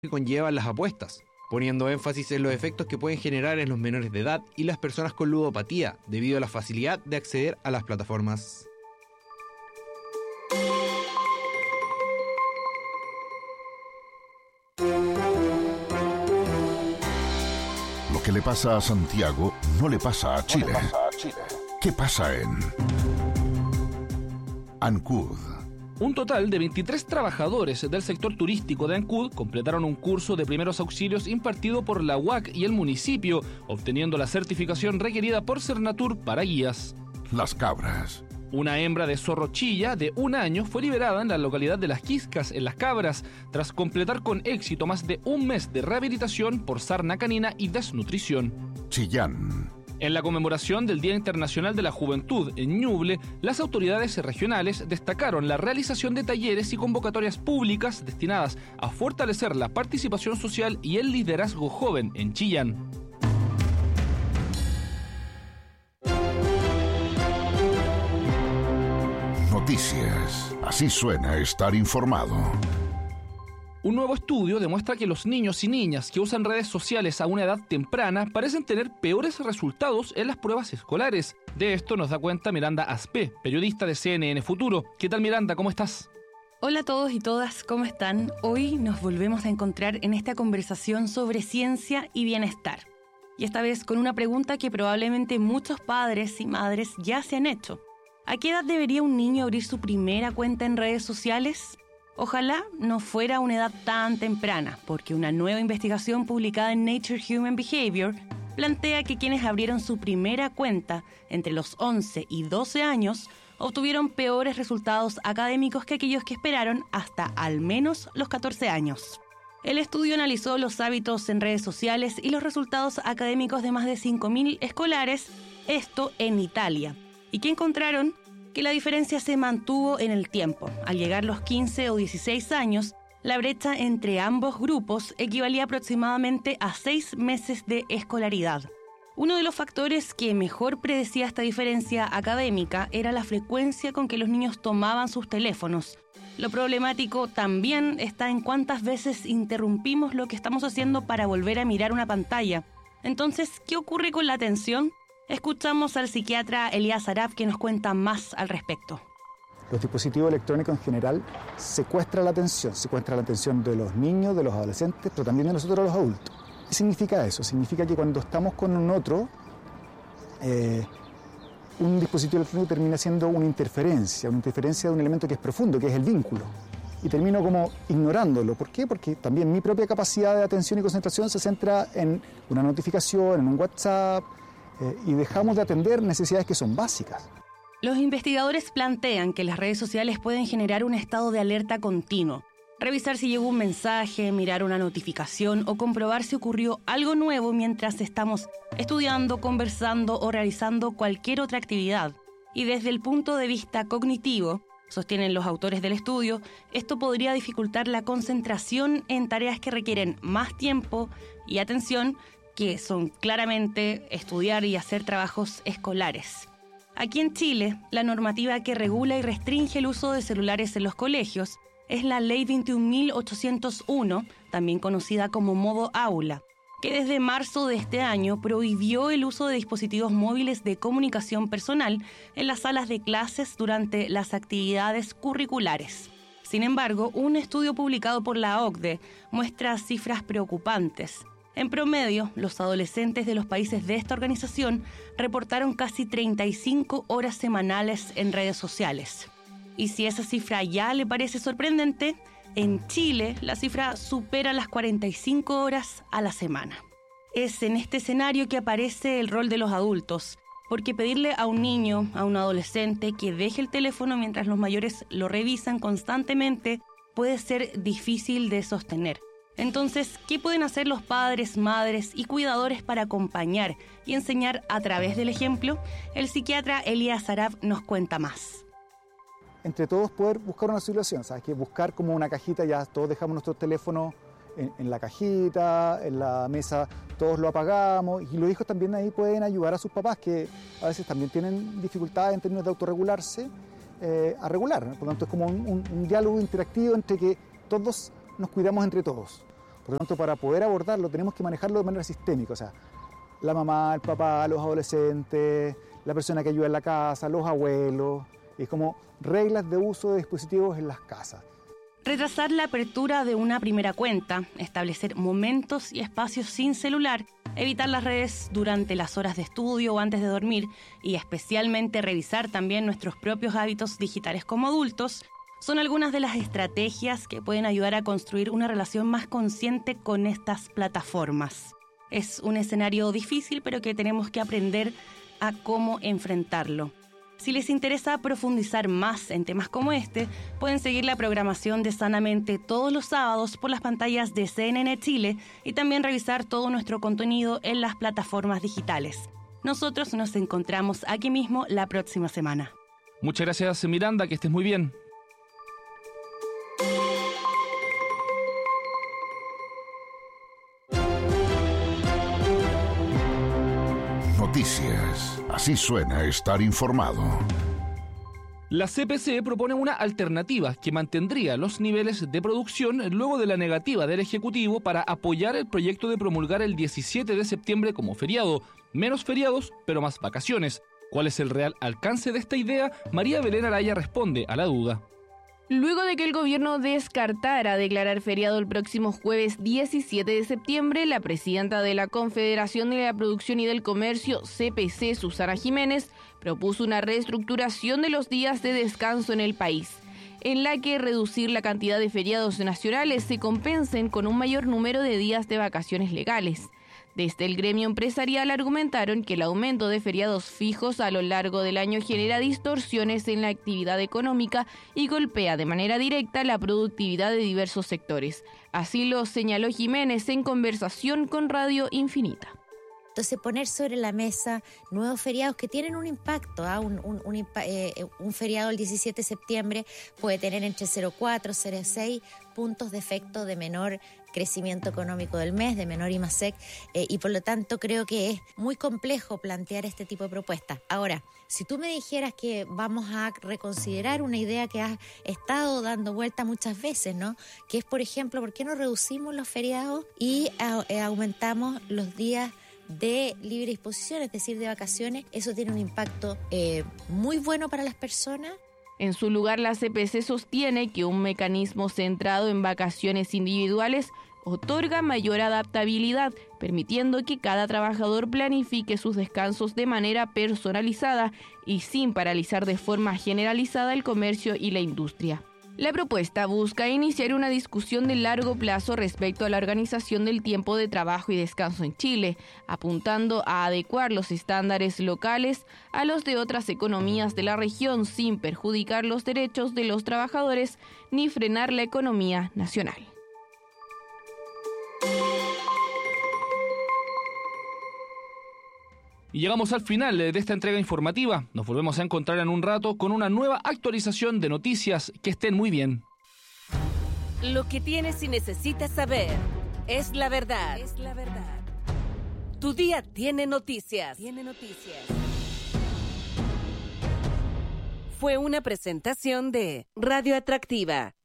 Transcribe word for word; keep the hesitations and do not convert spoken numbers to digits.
que conllevan las apuestas, poniendo énfasis en los efectos que pueden generar en los menores de edad y las personas con ludopatía, debido a la facilidad de acceder a las plataformas. Lo que le pasa a Santiago no le pasa a Chile. No le pasa a Chile. ¿Qué pasa en Ancud? Un total de veintitrés trabajadores del sector turístico de Ancud completaron un curso de primeros auxilios impartido por la U A C y el municipio, obteniendo la certificación requerida por Cernatur para guías. Las Cabras. Una hembra de zorro chilla de un año fue liberada en la localidad de Las Quiscas, en Las Cabras, tras completar con éxito más de un mes de rehabilitación por sarna canina y desnutrición. Chillán. En la conmemoración del Día Internacional de la Juventud en Ñuble, las autoridades regionales destacaron la realización de talleres y convocatorias públicas destinadas a fortalecer la participación social y el liderazgo joven en Chillán. Noticias. Así suena estar informado. Un nuevo estudio demuestra que los niños y niñas que usan redes sociales a una edad temprana parecen tener peores resultados en las pruebas escolares. De esto nos da cuenta Miranda Aspe, periodista de C N N Futuro. ¿Qué tal, Miranda? ¿Cómo estás? Hola a todos y todas, ¿cómo están? Hoy nos volvemos a encontrar en esta conversación sobre ciencia y bienestar. Y esta vez con una pregunta que probablemente muchos padres y madres ya se han hecho. ¿A qué edad debería un niño abrir su primera cuenta en redes sociales? Ojalá no fuera una edad tan temprana, porque una nueva investigación publicada en Nature Human Behavior plantea que quienes abrieron su primera cuenta entre los once y doce años obtuvieron peores resultados académicos que aquellos que esperaron hasta al menos los catorce años. El estudio analizó los hábitos en redes sociales y los resultados académicos de más de cinco mil escolares, esto en Italia, y que encontraron que la diferencia se mantuvo en el tiempo. Al llegar los quince o dieciséis años, la brecha entre ambos grupos equivalía aproximadamente a seis meses de escolaridad. Uno de los factores que mejor predecía esta diferencia académica era la frecuencia con que los niños tomaban sus teléfonos. Lo problemático también está en cuántas veces interrumpimos lo que estamos haciendo para volver a mirar una pantalla. Entonces, ¿qué ocurre con la atención? Escuchamos al psiquiatra Elías Araf, que nos cuenta más al respecto. Los dispositivos electrónicos en general secuestran la atención, secuestran la atención de los niños, de los adolescentes, pero también de nosotros los adultos. ¿Qué significa eso? Significa que cuando estamos con un otro, eh, un dispositivo electrónico termina siendo una interferencia, una interferencia de un elemento que es profundo, que es el vínculo. Y termino como ignorándolo. ¿Por qué? Porque también mi propia capacidad de atención y concentración se centra en una notificación, en un WhatsApp, eh, y dejamos de atender necesidades que son básicas. Los investigadores plantean que las redes sociales pueden generar un estado de alerta continuo. Revisar si llegó un mensaje, mirar una notificación o comprobar si ocurrió algo nuevo mientras estamos estudiando, conversando o realizando cualquier otra actividad. Y desde el punto de vista cognitivo, sostienen los autores del estudio, esto podría dificultar la concentración en tareas que requieren más tiempo y atención, que son claramente estudiar y hacer trabajos escolares. Aquí en Chile, la normativa que regula y restringe el uso de celulares en los colegios es la Ley veintiún mil ochocientos uno, también conocida como Modo Aula, que desde marzo de este año prohibió el uso de dispositivos móviles de comunicación personal en las salas de clases durante las actividades curriculares. Sin embargo, un estudio publicado por la O C D E muestra cifras preocupantes. En promedio, los adolescentes de los países de esta organización reportaron casi treinta y cinco horas semanales en redes sociales. Y si esa cifra ya le parece sorprendente, en Chile la cifra supera las cuarenta y cinco horas a la semana. Es en este escenario que aparece el rol de los adultos, porque pedirle a un niño, a un adolescente, que deje el teléfono mientras los mayores lo revisan constantemente puede ser difícil de sostener. Entonces, ¿qué pueden hacer los padres, madres y cuidadores para acompañar y enseñar a través del ejemplo? El psiquiatra Elías Araf nos cuenta más. Entre todos poder buscar una solución, ¿sabes? Que buscar como una cajita, ya todos dejamos nuestro teléfono en, en la cajita, en la mesa, todos lo apagamos, y los hijos también ahí pueden ayudar a sus papás, que a veces también tienen dificultades en términos de autorregularse, eh, a regular, ¿no? Por lo tanto es como un, un, un diálogo interactivo entre que todos nos cuidamos entre todos. Por lo tanto, para poder abordarlo tenemos que manejarlo de manera sistémica, o sea, la mamá, el papá, los adolescentes, la persona que ayuda en la casa, los abuelos, y es como reglas de uso de dispositivos en las casas. Retrasar la apertura de una primera cuenta, establecer momentos y espacios sin celular, evitar las redes durante las horas de estudio o antes de dormir y especialmente revisar también nuestros propios hábitos digitales como adultos, son algunas de las estrategias que pueden ayudar a construir una relación más consciente con estas plataformas. Es un escenario difícil, pero que tenemos que aprender a cómo enfrentarlo. Si les interesa profundizar más en temas como este, pueden seguir la programación de Sanamente todos los sábados por las pantallas de C N N Chile y también revisar todo nuestro contenido en las plataformas digitales. Nosotros nos encontramos aquí mismo la próxima semana. Muchas gracias, Miranda, que estés muy bien. Noticias. Así suena estar informado. La C P C propone una alternativa que mantendría los niveles de producción luego de la negativa del Ejecutivo para apoyar el proyecto de promulgar el diecisiete de septiembre como feriado. Menos feriados, pero más vacaciones. ¿Cuál es el real alcance de esta idea? María Belén Araya responde a la duda. Luego de que el gobierno descartara declarar feriado el próximo jueves diecisiete de septiembre, la presidenta de la Confederación de la Producción y del Comercio, C P C, Susana Jiménez, propuso una reestructuración de los días de descanso en el país, en la que reducir la cantidad de feriados nacionales se compensen con un mayor número de días de vacaciones legales. Desde el gremio empresarial argumentaron que el aumento de feriados fijos a lo largo del año genera distorsiones en la actividad económica y golpea de manera directa la productividad de diversos sectores. Así lo señaló Jiménez en conversación con Radio Infinita. Entonces, poner sobre la mesa nuevos feriados que tienen un impacto. ¿ah? Un, un, un, eh, un feriado el diecisiete de septiembre puede tener entre cero coma cuatro y cero coma seis puntos de efecto de menor crecimiento económico del mes, de menor I M A S E C, eh, y por lo tanto creo que es muy complejo plantear este tipo de propuestas. Ahora, si tú me dijeras que vamos a reconsiderar una idea que has estado dando vuelta muchas veces, ¿no? Que es, por ejemplo, ¿por qué no reducimos los feriados y a, eh, aumentamos los días de libre disposición, es decir, de vacaciones? Eso tiene un impacto eh, muy bueno para las personas. En su lugar, la C P C sostiene que un mecanismo centrado en vacaciones individuales otorga mayor adaptabilidad, permitiendo que cada trabajador planifique sus descansos de manera personalizada y sin paralizar de forma generalizada el comercio y la industria. La propuesta busca iniciar una discusión de largo plazo respecto a la organización del tiempo de trabajo y descanso en Chile, apuntando a adecuar los estándares locales a los de otras economías de la región sin perjudicar los derechos de los trabajadores ni frenar la economía nacional. Y llegamos al final de esta entrega informativa. Nos volvemos a encontrar en un rato con una nueva actualización de noticias. Que estén muy bien. Lo que tienes y necesitas saber es la verdad. Es la verdad. Tu día tiene noticias. Tiene noticias. Fue una presentación de Radio Atractiva.